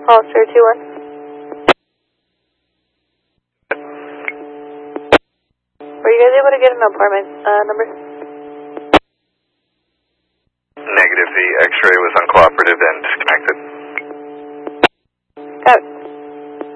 Foster 2-1. Were you guys able to get an apartment number? Negative. The X-ray was uncooperative and